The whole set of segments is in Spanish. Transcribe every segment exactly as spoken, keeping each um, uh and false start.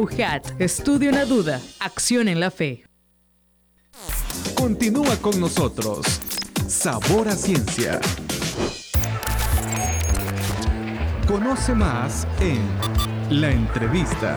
Radio U G A T. Estudio en la duda, acción en la fe. Continúa con nosotros. Sabor a Ciencia. Conoce más en La Entrevista.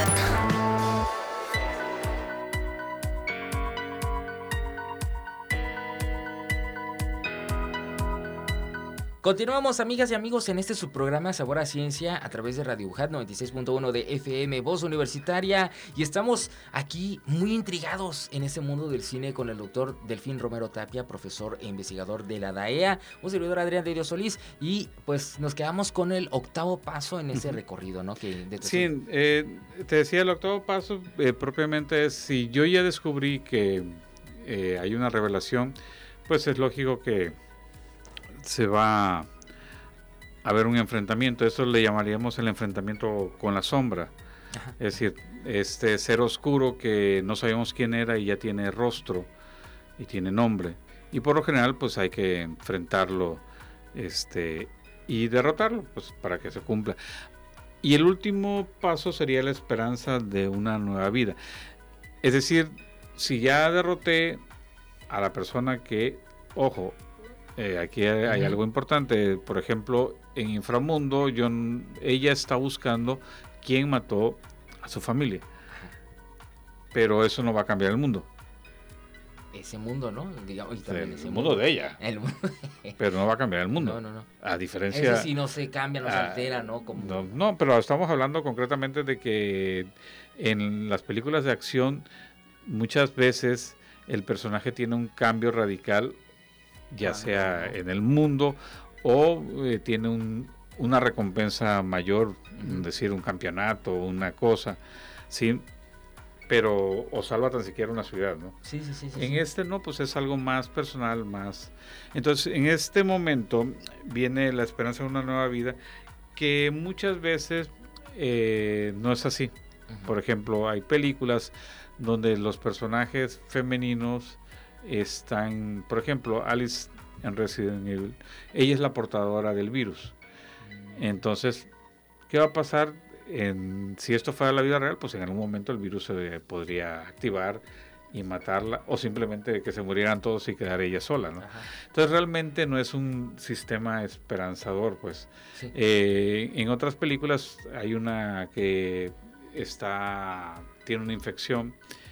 Continuamos, amigas y amigos, en este subprograma Sabor a Ciencia a través de Radio U G A T noventa y seis punto uno de F M, Voz Universitaria, y estamos aquí muy intrigados en este mundo del cine con el doctor Delfín Romero Tapia, profesor e investigador de la D A E A, un servidor Adrián de Dios Solís, y pues nos quedamos con el octavo paso en ese recorrido, ¿no? Que de sí, eh, te decía, el octavo paso eh, propiamente es, si yo ya descubrí que eh, hay una revelación, pues es lógico que se va a haber un enfrentamiento. Eso le llamaríamos el enfrentamiento con la sombra. Ajá. Es decir, este ser oscuro que no sabemos quién era y ya tiene rostro y tiene nombre, y por lo general pues hay que enfrentarlo este y derrotarlo pues para que se cumpla. Y el último paso sería la esperanza de una nueva vida. Es decir, si ya derroté a la persona que, ojo, Eh, aquí hay, hay uh-huh. algo importante. Por ejemplo, en Inframundo, yo, ella está buscando quién mató a su familia. Pero eso no va a cambiar el mundo. Ese mundo, ¿no? Digamos, y también el ese mundo, mundo de ella. El mundo. Pero no va a cambiar el mundo. No, no, no. A diferencia. Eso sí no se cambia, no se altera, ¿no? Como... No, no, pero estamos hablando concretamente de que en las películas de acción muchas veces el personaje tiene un cambio radical, ya sea en el mundo o eh, tiene un, una recompensa mayor, uh-huh. es decir, un campeonato, una cosa, ¿sí? Pero o salva tan siquiera una ciudad, ¿no? Sí, sí, sí. sí en sí. este no, pues es algo más personal, más... Entonces, en este momento viene la esperanza de una nueva vida, que muchas veces eh, no es así. Uh-huh. Por ejemplo, hay películas donde los personajes femeninos están, por ejemplo, Alice en Resident Evil, ella es la portadora del virus. Entonces, ¿qué va a pasar en, si esto fuera la vida real? Pues en algún momento el virus se podría activar y matarla, o simplemente que se murieran todos y quedar ella sola, ¿no? Ajá. Entonces realmente no es un sistema esperanzador, pues. Sí. Eh, en otras películas hay una que está, tiene una infección,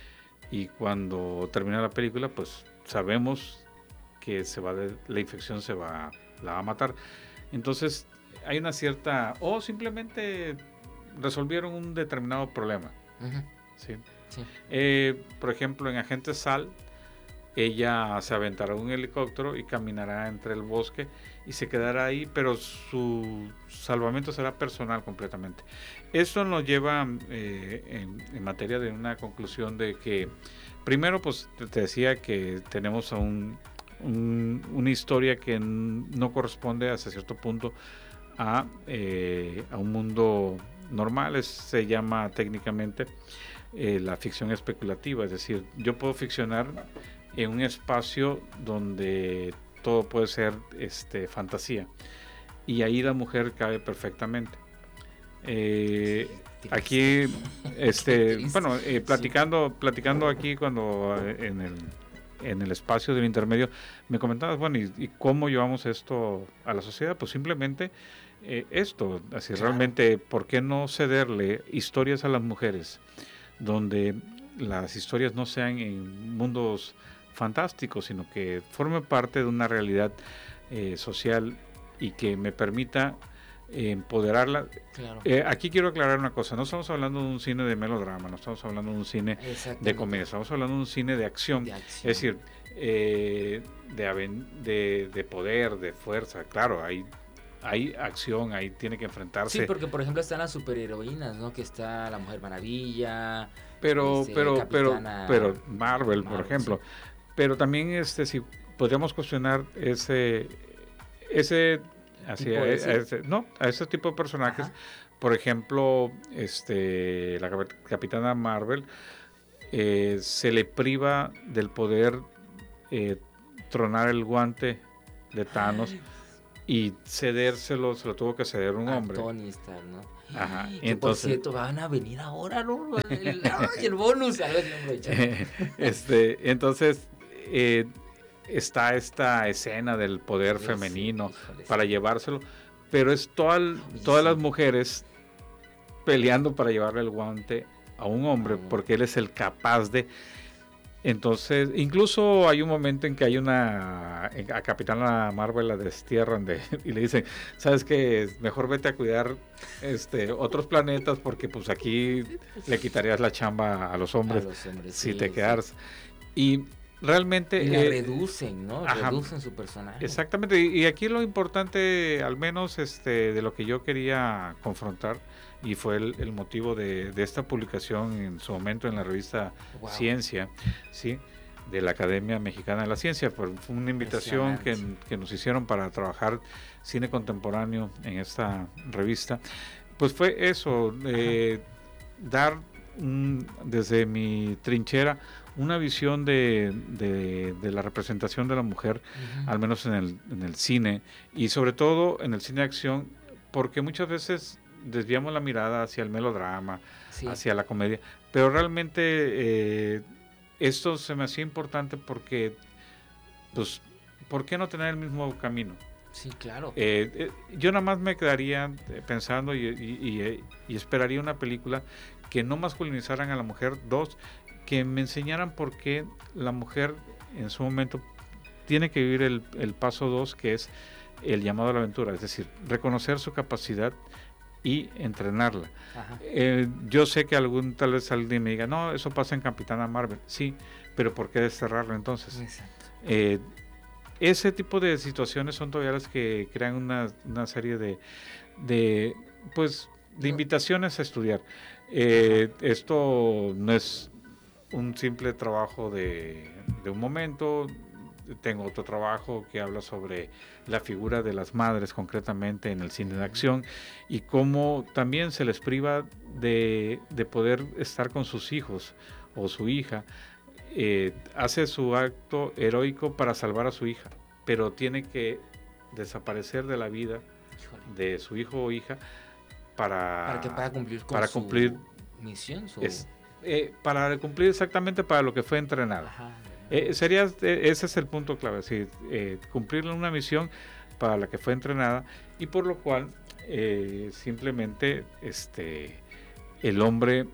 y cuando termina la película, pues sabemos que se va de, la infección se va, la va a matar. Entonces hay una cierta, o simplemente resolvieron un determinado problema. Uh-huh. ¿Sí? Sí. Eh, por ejemplo, en Agente Sal, ella se aventará un helicóptero y caminará entre el bosque y se quedará ahí, pero su salvamento será personal completamente. Eso nos lleva eh, en, en materia de una conclusión de que, primero, pues te decía que tenemos a un, un, una historia que no corresponde hasta cierto punto a, eh, a un mundo normal. Es, se llama técnicamente eh, la ficción especulativa, es decir, yo puedo ficcionar en un espacio donde todo puede ser este, fantasía, y ahí la mujer cabe perfectamente. Eh, aquí, este, bueno, eh, platicando, platicando aquí cuando en el en el espacio del intermedio me comentabas, bueno, ¿y, y cómo llevamos esto a la sociedad? Pues simplemente eh, esto, así claro. Realmente, ¿por qué no cederle historias a las mujeres donde las historias no sean en mundos fantásticos, sino que forme parte de una realidad eh, social y que me permita eh, empoderarla? Claro. Eh, aquí quiero aclarar una cosa, no estamos hablando de un cine de melodrama, no estamos hablando de un cine de comedia, estamos hablando de un cine de acción, de acción. Es decir, eh, de, de, de poder, de fuerza, claro, hay hay acción, ahí tiene que enfrentarse. Sí, porque por ejemplo están las superheroínas, ¿no? Que está la Mujer Maravilla, pero este, pero Capitana, pero pero Marvel, Marvel, por ejemplo. Sí. Pero también este si podríamos cuestionar ese ese así a, a ese, no, a ese tipo de personajes. Ajá. Por ejemplo, este la Capitana Marvel eh, se le priva del poder eh, tronar el guante de Thanos. Ay. Y cedérselo, se lo tuvo que ceder un a hombre. Tony Stark, ¿no? Ajá. Que Entonces, por cierto, van a venir ahora, ¿no? El, ay, el bonus. A ver, no, este, entonces, eh, está esta escena del poder sí, femenino sí, híjole, para sí. llevárselo, pero es toda, todas sí. las mujeres peleando para llevarle el guante a un hombre, oh. porque él es el capaz de... Entonces, incluso hay un momento en que hay una, a Capitana Marvel la destierran de, y le dicen, ¿sabes qué? Mejor vete a cuidar este, otros planetas porque pues aquí le quitarías la chamba a los hombres, a los hombres si sí, te quedas. Sí. Y realmente... Y la eh, reducen, ¿no? Ajá, reducen su personaje. Exactamente, y, y aquí lo importante, al menos este, de lo que yo quería confrontar, y fue el, el motivo de, de esta publicación en su momento en la revista wow. Ciencia, ¿sí? De la Academia Mexicana de la Ciencia. Fue una invitación que, que nos hicieron para trabajar cine contemporáneo en esta revista. Pues fue eso, eh, dar un, desde mi trinchera una visión de, de, de la representación de la mujer, uh-huh. al menos en el, en el cine, y sobre todo en el cine de acción, porque muchas veces desviamos la mirada hacia el melodrama, sí. hacia la comedia, pero realmente eh, esto se me hacía importante porque, pues, ¿por qué no tener el mismo camino? Sí, claro. Eh, eh, yo nada más me quedaría pensando y, y, y, y esperaría una película que no masculinizaran a la mujer, dos, que me enseñaran por qué la mujer en su momento tiene que vivir el, el paso dos, que es el llamado a la aventura, es decir, reconocer su capacidad y entrenarla. Eh, yo sé que algún tal vez alguien me diga, no, eso pasa en Capitana Marvel. Sí, pero ¿por qué desterrarlo entonces? Eh, ese tipo de situaciones son todavía las que crean una, una serie de, de, pues, de invitaciones a estudiar. Eh, esto no es un simple trabajo de, de un momento. Tengo otro trabajo que habla sobre la figura de las madres concretamente en el cine de acción y cómo también se les priva de, de poder estar con sus hijos o su hija. Eh, hace su acto heroico para salvar a su hija, pero tiene que desaparecer de la vida de su hijo o hija para, para que pueda cumplir con para su cumplir, misión. Su... Es, eh, para cumplir exactamente para lo que fue entrenada. Ajá. Eh, sería, eh, ese es el punto clave, sí, eh, cumplir una misión para la que fue entrenada y por lo cual eh, simplemente este, el hombre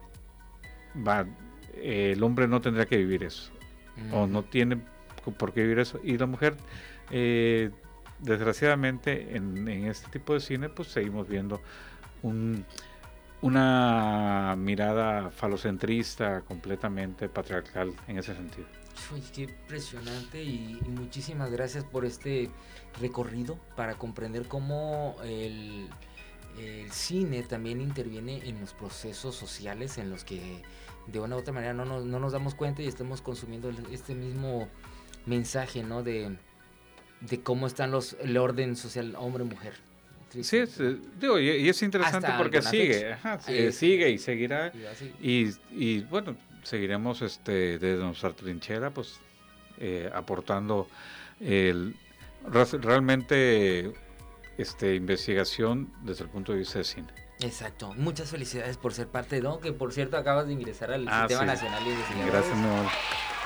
va, eh, el hombre no tendrá que vivir eso, mm. o no tiene por qué vivir eso, y la mujer eh, desgraciadamente en, en este tipo de cine pues seguimos viendo un una mirada falocentrista completamente patriarcal en ese sentido. Uy, qué impresionante y, y muchísimas gracias por este recorrido para comprender cómo el, el cine también interviene en los procesos sociales en los que de una u otra manera no nos, no nos damos cuenta y estamos consumiendo este mismo mensaje, ¿no? De, de cómo están los el orden social hombre-mujer. Sí, es, digo, y, y es interesante hasta porque sigue, ajá, sigue, sigue y seguirá y, y bueno, seguiremos este desde nuestra trinchera pues eh, aportando el, realmente este investigación desde el punto de vista de cine. Exacto, muchas felicidades por ser parte de, ¿no? Que por cierto acabas de ingresar al ah, Sistema sí. Nacional de Investigadores. Gracias, mi amor.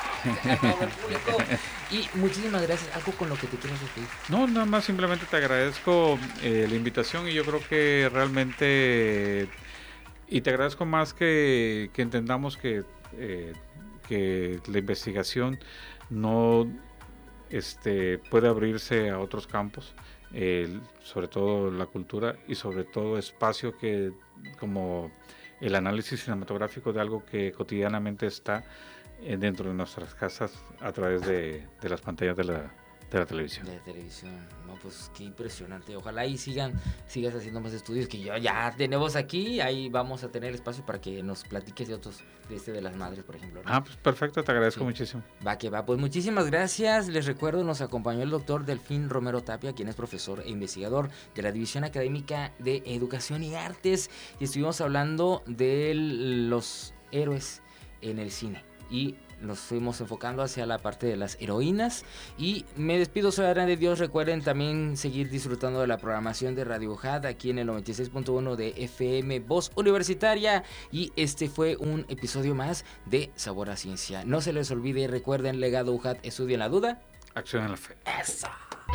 Y muchísimas gracias. ¿Algo con lo que te quieras despedir? No, nada más simplemente te agradezco eh, la invitación y yo creo que realmente y te agradezco más que, que entendamos que, eh, que la investigación no este, puede abrirse a otros campos, eh, sobre todo la cultura y sobre todo espacio que como el análisis cinematográfico de algo que cotidianamente está dentro de nuestras casas a través de, de las pantallas de la, de la televisión. De la televisión, no, pues qué impresionante. Ojalá y sigan, sigas haciendo más estudios que yo ya tenemos aquí. Ahí vamos a tener espacio para que nos platiques de otros, de este de las madres, por ejemplo, ¿no? Ah, pues perfecto, te agradezco sí. muchísimo. Va que va, pues muchísimas gracias. Les recuerdo, nos acompañó el doctor Delfín Romero Tapia, quien es profesor e investigador de la División Académica de Educación y Artes, y estuvimos hablando de los héroes en el cine. Y nos fuimos enfocando hacia la parte de las heroínas. Y me despido, soy Adrián de Dios. Recuerden también seguir disfrutando de la programación de Radio UJAT aquí en el noventa y seis punto uno de F M, Voz Universitaria. Y este fue un episodio más de Sabor a Ciencia. No se les olvide, recuerden, legado UJAT, estudien la duda, acción en la fe. ¡Eso!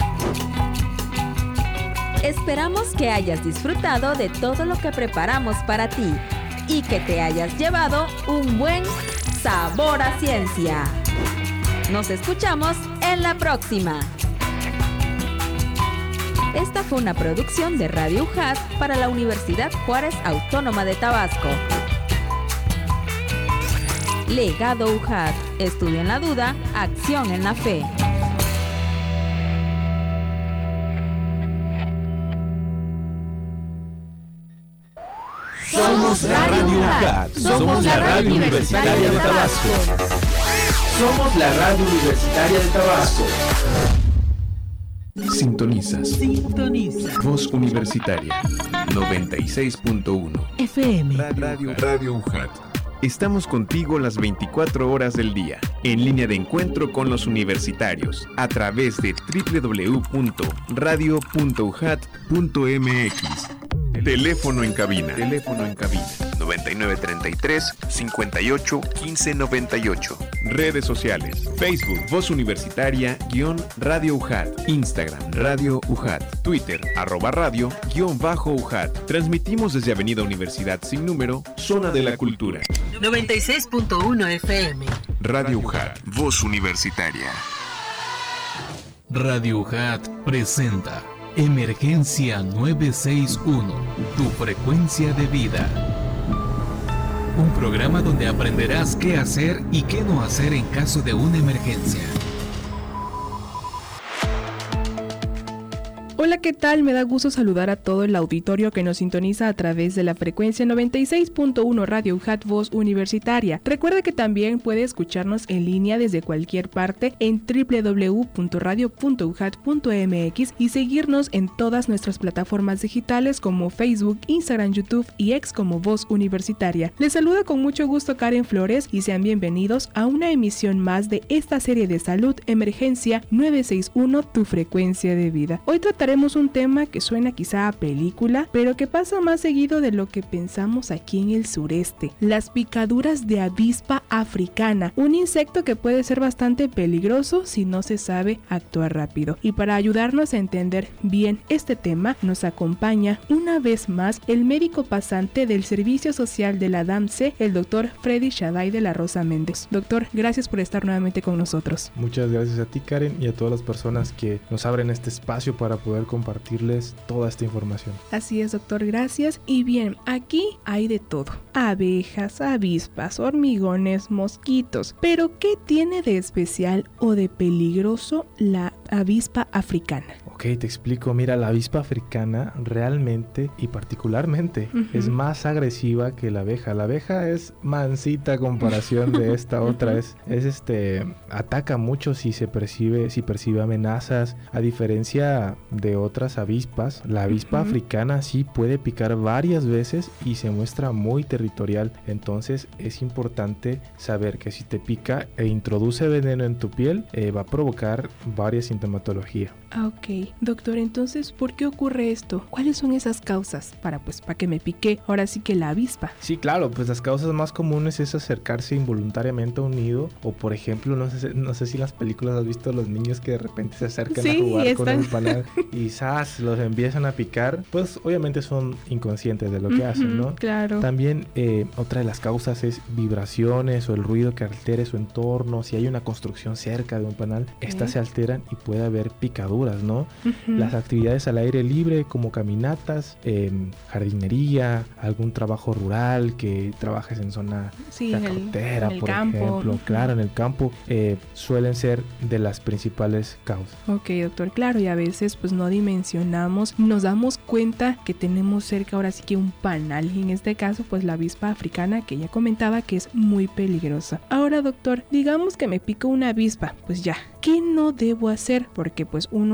Esperamos que hayas disfrutado de todo lo que preparamos para ti y que te hayas llevado un buen sabor a ciencia. Nos escuchamos en la próxima. Esta fue una producción de Radio UJAT para la Universidad Juárez Autónoma de Tabasco. Legado UJAT. Estudia en la duda, acción en la fe. Somos Radio UJAT. Somos la radio universitaria de Tabasco. Somos la radio universitaria de Tabasco. Sintonizas. Sintoniza. Voz Universitaria noventa y seis punto uno. F M. Radio, Radio UJAT. Estamos contigo las veinticuatro horas del día, en línea de encuentro con los universitarios, a través de doble u doble u doble u punto radio punto ujat punto m x. Teléfono en cabina. Teléfono en cabina. noventa y nueve treinta y tres, cincuenta y ocho, quince noventa y ocho. Redes sociales. Facebook, Voz Universitaria, guión Radio UJAT. Instagram, Radio UJAT. Twitter, arroba radio, guión bajo UJAT. Transmitimos desde Avenida Universidad sin número, Zona de la Cultura. noventa y seis punto uno F M. Radio UJAT, Voz Universitaria. Radio UJAT presenta Emergencia nueve seis uno, tu frecuencia de vida. Un programa donde aprenderás qué hacer y qué no hacer en caso de una emergencia. Hola, ¿qué tal? Me da gusto saludar a todo el auditorio que nos sintoniza a través de la frecuencia noventa y seis punto uno Radio UJAT Voz Universitaria. Recuerda que también puede escucharnos en línea desde cualquier parte en doble u doble u doble u punto radio punto ujat punto m x y seguirnos en todas nuestras plataformas digitales como Facebook, Instagram, YouTube y X como Voz Universitaria. Les saluda con mucho gusto Karen Flores y sean bienvenidos a una emisión más de esta serie de salud Emergencia nueve seis uno, tu frecuencia de vida. Hoy trataremos un tema que suena quizá a película, pero que pasa más seguido de lo que pensamos aquí en el sureste: las picaduras de avispa africana, un insecto que puede ser bastante peligroso si no se sabe actuar rápido. Y para ayudarnos a entender bien este tema, nos acompaña una vez más el médico pasante del Servicio Social de la D A M C, el doctor Freddy Shaday de la Rosa Méndez. Doctor, gracias por estar nuevamente con nosotros. Muchas gracias a ti, Karen, y a todas las personas que nos abren este espacio para poder compartirles toda esta información. Así es, doctor, gracias. Y bien, aquí hay de todo: abejas, avispas, hormigones, mosquitos. Pero ¿qué tiene de especial o de peligroso la avispa africana? Ok, te explico. Mira, la avispa africana realmente y particularmente uh-huh. es más agresiva que la abeja. La abeja es mansita a comparación de esta otra. Es, es este, ataca mucho si se percibe, si percibe amenazas. A diferencia de otras avispas, la avispa uh-huh. africana sí puede picar varias veces y se muestra muy territorial. Entonces es importante saber que si te pica e introduce veneno en tu piel, eh, va a provocar varias sintomatologías. Ah, ok. Doctor, entonces, ¿por qué ocurre esto? ¿Cuáles son esas causas para, pues, para que me pique ahora sí que la avispa? Sí, claro, pues las causas más comunes es acercarse involuntariamente a un nido, o por ejemplo, no sé, no sé si en las películas has visto a los niños que de repente se acercan sí, a jugar están... con un panal y ¡zas! Los empiezan a picar. Pues obviamente son inconscientes de lo que uh-huh, hacen, ¿no? Claro. También eh, otra de las causas es vibraciones o el ruido que altere su entorno. Si hay una construcción cerca de un panal, okay. estas se alteran y puede haber picaduras, ¿no? Uh-huh. Las actividades al aire libre como caminatas, eh, jardinería, algún trabajo rural que trabajes en zona sí, carretera, en el por campo. ejemplo, claro, en el campo, eh, suelen ser de las principales causas. Ok, doctor, claro, y a veces pues no dimensionamos, nos damos cuenta que tenemos cerca ahora sí que un panal, y en este caso pues la avispa africana, que ya comentaba que es muy peligrosa. Ahora, doctor, digamos que me pica una avispa, pues ya, ¿qué no debo hacer? Porque pues uno luego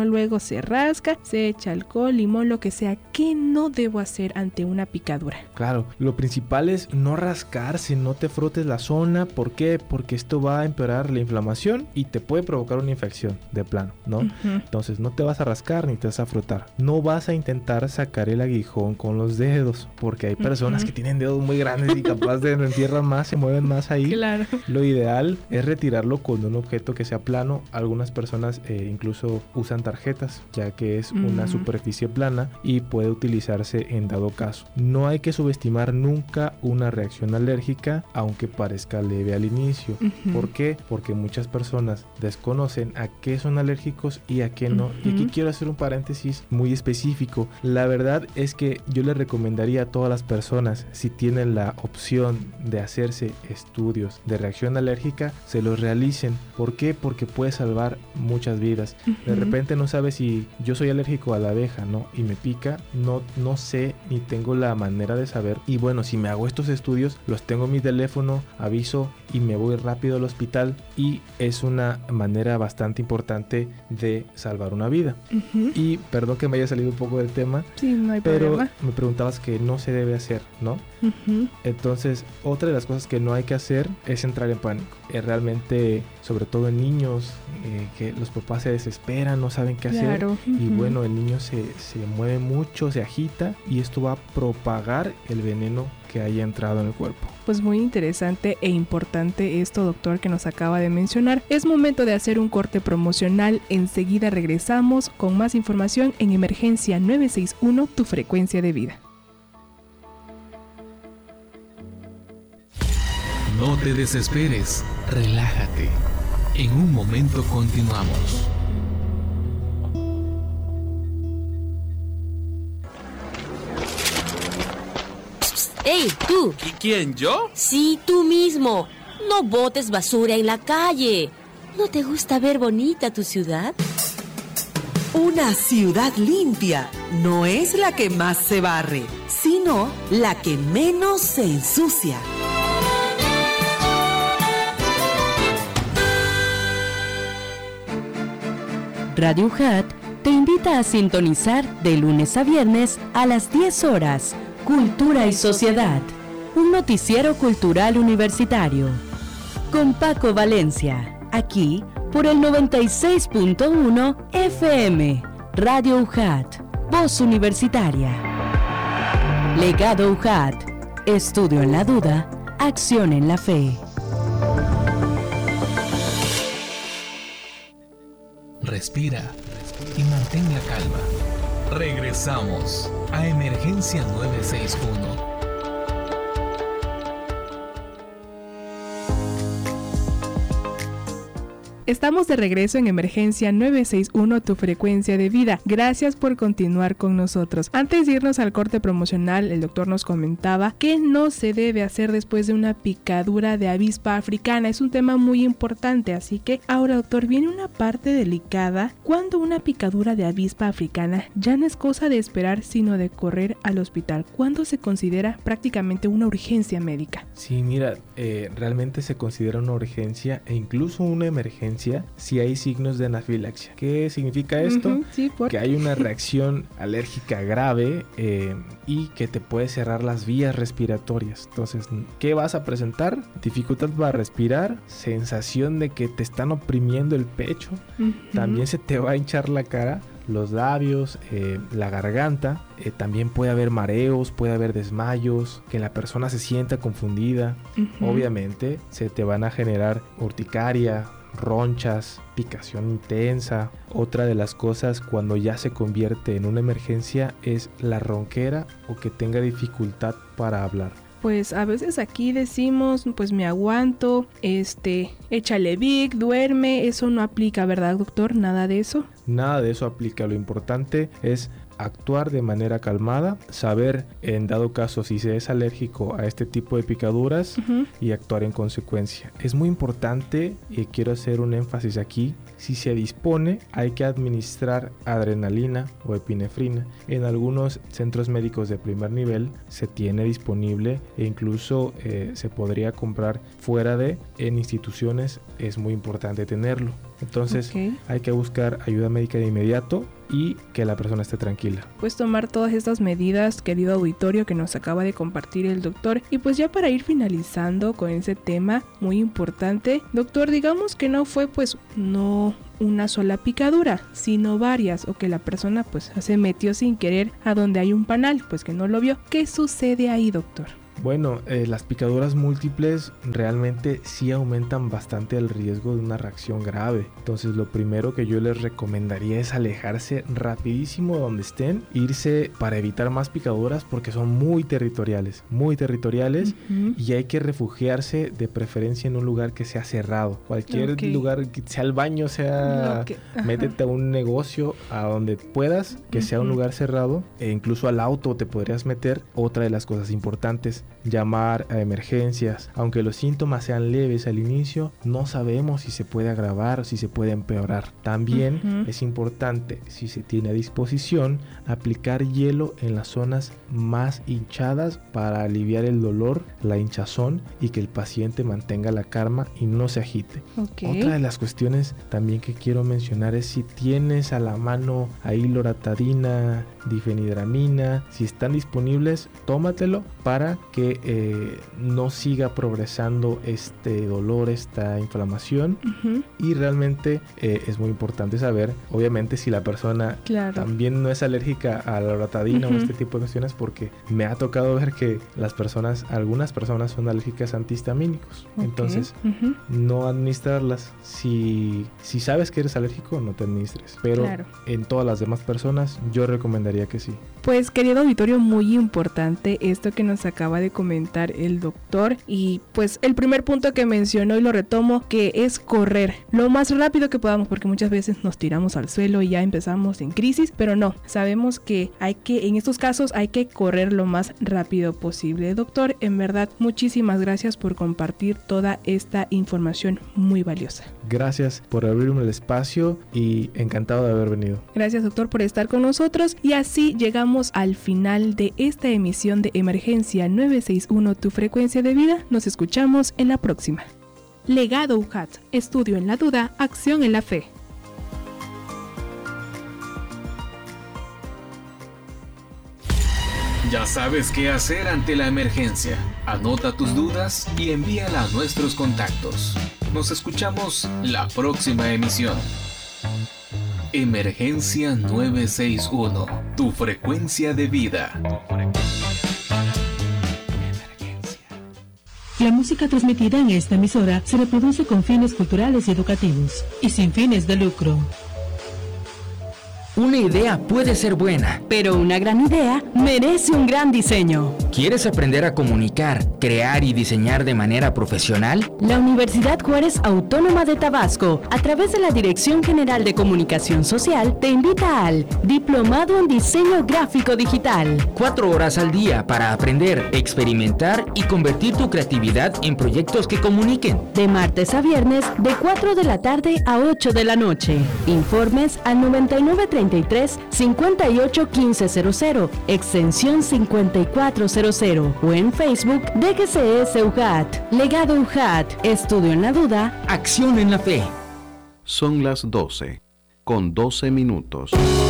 se rasca, se echa alcohol, limón, lo que sea. ¿Qué no debo hacer ante una picadura? Claro, lo principal es no rascarse, no te frotes la zona. ¿Por qué? Porque esto va a empeorar la inflamación y te puede provocar una infección de plano, ¿no? Uh-huh. Entonces no te vas a rascar ni te vas a frotar. No vas a intentar sacar el aguijón con los dedos, porque hay personas uh-huh. que tienen dedos muy grandes y capaz de encierran más, se mueven más ahí. Claro. Lo ideal es retirarlo con un objeto que sea plano. Algunas personas eh, incluso usan tarjetas, ya que es uh-huh. una superficie plana y puede utilizarse en dado caso. No hay que subestimar nunca una reacción alérgica, aunque parezca leve al inicio. Uh-huh. ¿Por qué? Porque muchas personas desconocen a qué son alérgicos y a qué no. Uh-huh. Y aquí quiero hacer un paréntesis muy específico. La verdad es que yo le recomendaría a todas las personas, si tienen la opción de hacerse estudios de reacción alérgica, se los realicen. ¿Por qué? Porque puede salvar muchas vidas. Uh-huh. De repente no sabes si yo soy alérgico a la abeja, ¿no? Y me pica, no, no sé ni tengo la manera de saber. Y bueno, si me hago estos estudios, los tengo en mi teléfono, aviso y me voy rápido al hospital, y es una manera bastante importante de salvar una vida. Uh-huh. Y perdón que me haya salido un poco del tema, sí, no hay pero problema. Me preguntabas que no se debe hacer, ¿no? Uh-huh. Entonces, otra de las cosas que no hay que hacer es entrar en pánico. Eh, realmente, sobre todo en niños, eh, que los papás se desesperan, no saben qué claro. hacer. Uh-huh. Y bueno, el niño se, se mueve mucho, se agita, y esto va a propagar el veneno que haya entrado en el cuerpo. Pues muy interesante e importante esto, doctor, que nos acaba de mencionar. Es momento de hacer un corte promocional. Enseguida regresamos con más información en Emergencia nueve seis uno, tu frecuencia de vida. No te desesperes, relájate. En un momento continuamos. ¡Ey, tú! ¿Quién, yo? Sí, tú mismo. No botes basura en la calle. ¿No te gusta ver bonita tu ciudad? Una ciudad limpia no es la que más se barre, sino la que menos se ensucia. Radio U J A T te invita a sintonizar de lunes a viernes a las diez horas. Cultura y Sociedad, un noticiero cultural universitario. Con Paco Valencia, aquí por el noventa y seis punto uno F M, Radio U J A T, Voz Universitaria. Legado U J A T, estudio en la duda, acción en la fe. Respira y mantén la calma. Regresamos a Emergencia nueve seis uno. Estamos de regreso en Emergencia nueve seis uno, tu frecuencia de vida. Gracias por continuar con nosotros. Antes de irnos al corte promocional, el doctor nos comentaba qué no se debe hacer después de una picadura de avispa africana. Es un tema muy importante, así que ahora, doctor, viene una parte delicada. Cuando una picadura de avispa africana ya no es cosa de esperar, sino de correr al hospital. ¿Cuándo se considera prácticamente una urgencia médica? Sí, mira, eh, realmente se considera una urgencia e incluso una emergencia si hay signos de anafilaxia. ¿Qué significa esto? Uh-huh, sí, por... Que hay una reacción alérgica grave eh, y que te puede cerrar las vías respiratorias. Entonces, ¿qué vas a presentar? Dificultad para respirar, sensación de que te están oprimiendo el pecho, uh-huh. También se te va a hinchar la cara, los labios, eh, la garganta. Eh, también puede haber mareos, puede haber desmayos, que la persona se sienta confundida. Uh-huh. Obviamente se te van a generar urticaria, ronchas, picación intensa. Otra de las cosas cuando ya se convierte en una emergencia es la ronquera o que tenga dificultad para hablar. Pues a veces aquí decimos, pues me aguanto, este, échale Vic, duerme, eso no aplica, ¿verdad, doctor? Nada de eso. Nada de eso aplica, lo importante es actuar de manera calmada, saber en dado caso si se es alérgico a este tipo de picaduras, uh-huh. y actuar en consecuencia. Es muy importante, y quiero hacer un énfasis aquí, si se dispone hay que administrar adrenalina o epinefrina. En algunos centros médicos de primer nivel se tiene disponible e incluso eh, se podría comprar fuera de, en instituciones es muy importante tenerlo. Entonces Ok. hay que buscar ayuda médica de inmediato y que la persona esté tranquila. Pues tomar todas estas medidas, querido auditorio, que nos acaba de compartir el doctor. Y pues ya para ir finalizando con ese tema muy importante, doctor, digamos que no fue pues no una sola picadura, sino varias, o que la persona pues se metió sin querer a donde hay un panal, pues que no lo vio. ¿Qué sucede ahí, doctor? Bueno, eh, las picaduras múltiples realmente sí aumentan bastante el riesgo de una reacción grave. Entonces lo primero que yo les recomendaría es alejarse rapidísimo de donde estén, irse para evitar más picaduras porque son muy territoriales, muy territoriales Uh-huh. y hay que refugiarse de preferencia en un lugar que sea cerrado. Cualquier Ok. lugar, que sea el baño, sea Lo que- ajá. métete a un negocio, a donde puedas, que sea un Ujú. lugar cerrado, e incluso al auto te podrías meter. Otra de las cosas importantes, llamar a emergencias. Aunque los síntomas sean leves al inicio, no sabemos si se puede agravar o si se puede empeorar. También Ujú. es importante, si se tiene a disposición, aplicar hielo en las zonas más hinchadas para aliviar el dolor, la hinchazón y que el paciente mantenga la calma y no se agite. Ok. Otra de las cuestiones también que quiero mencionar es si tienes a la mano ahí loratadina, difenidramina, si están disponibles, tómatelo para que eh, no siga progresando este dolor, esta inflamación. Ujú. Y realmente eh, es muy importante saber, obviamente, si la persona Claro. también no es alérgica a la loratadina Ujú. o este tipo de cuestiones, porque me ha tocado ver que las personas, algunas personas son alérgicas a antihistamínicos. Ok. Entonces, Ujú. no administrarlas. Si, si sabes que eres alérgico, no te administres. Pero Claro. en todas las demás personas, yo recomendaría que sí. Pues querido auditorio, muy importante esto que nos acaba de comentar el doctor, y pues el primer punto que mencionó y lo retomo, que es correr lo más rápido que podamos, porque muchas veces nos tiramos al suelo y ya empezamos en crisis, pero no, sabemos que hay que, en estos casos hay que correr lo más rápido posible. Doctor, en verdad, muchísimas gracias por compartir toda esta información muy valiosa. Gracias por abrirme el espacio y encantado de haber venido. Gracias, doctor, por estar con nosotros, y así llegamos al final de esta emisión de Emergencia nueve seis uno, tu frecuencia de vida. Nos escuchamos en la próxima. Legado U J A T, estudio en la duda, acción en la fe. Ya sabes qué hacer ante la emergencia. Anota tus dudas y envíala a nuestros contactos. Nos escuchamos la próxima emisión. Emergencia nueve seis uno, tu frecuencia de vida. La música transmitida en esta emisora se reproduce con fines culturales y educativos y sin fines de lucro. Una idea puede ser buena, pero una gran idea merece un gran diseño. ¿Quieres aprender a comunicar, crear y diseñar de manera profesional? La Universidad Juárez Autónoma de Tabasco, a través de la Dirección General de Comunicación Social, te invita al Diplomado en Diseño Gráfico Digital. Cuatro horas al día para aprender, experimentar y convertir tu creatividad en proyectos que comuniquen. De martes a viernes, de cuatro de la tarde a ocho de la noche. Informes al noventa y nueve treinta y tres, cincuenta y ocho, quince cero cero, extensión cincuenta y cuatro cero cero, o en Facebook D G C S U J A T. Legado U J A T, estudio en la duda, acción en la fe. Son las doce, con doce minutos.